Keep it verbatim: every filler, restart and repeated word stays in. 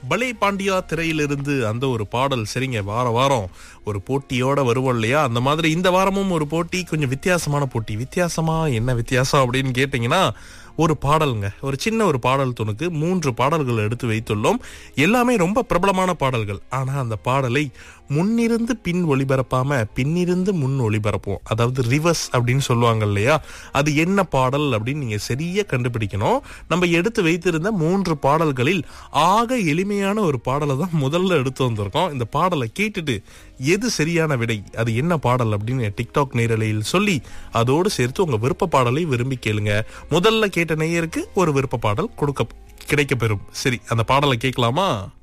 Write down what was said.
பலே பாண்டியா திரையிலிருந்து அந்த ஒரு பாடல். சரிங்க, வார வாரம் ஒரு போட்டியோட வருவோம் இல்லையா, அந்த மாதிரி இந்த வாரமும் ஒரு போட்டி, கொஞ்சம் வித்தியாசமான போட்டி. வித்தியாசமா என்ன வித்தியாசம் அப்படின்னு கேட்டீங்கன்னா, ஒரு பாடலுங்க, ஒரு சின்ன ஒரு பாடல் துணுக்கு மூன்று பாடல்கள் எடுத்து வைத்துள்ளோம். எல்லாமே ரொம்ப பிரபலமான பாடல்கள். ஆனா அந்த பாடலை முன்னிருந்து பின் ஒளிபரப்பாம பின்னிருந்து முன் ஒளிபரப்போம். அதாவது ரிவர்ஸ் அப்படின்னு சொல்லுவாங்க இல்லையா, அது என்ன பாடல் அப்படின்னு நீங்க சரியா கண்டுபிடிக்கணும். நம்ம எடுத்து வைத்திருந்த மூன்று பாடல்களில் ஆக எளிமையான ஒரு பாடலை தான் முதல்ல எடுத்து வந்திருக்கோம். இந்த பாடலை கேட்டுட்டு எது சரியான விடை, அது என்ன பாடல் அப்படின்னு டிக்டாக் நேரலையில் சொல்லி அதோடு சேர்த்து உங்க விருப்ப பாடலை விரும்பி கேளுங்க. முதல்ல கேட்ட நேயருக்கு ஒரு விருப்ப பாடல் கொடுக்க கிடைக்க பெறும். சரி, அந்த பாடலை கேட்கலாமா?